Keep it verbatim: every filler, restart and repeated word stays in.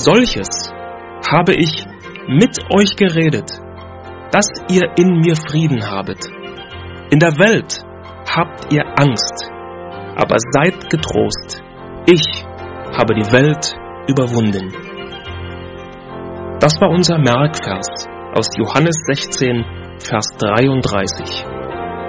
Solches habe ich mit euch geredet, dass ihr in mir Frieden habet. In der Welt habt ihr Angst, aber seid getrost. Ich habe die Welt überwunden. Das war unser Merkvers aus Johannes sechzehn, Vers dreiunddreißig.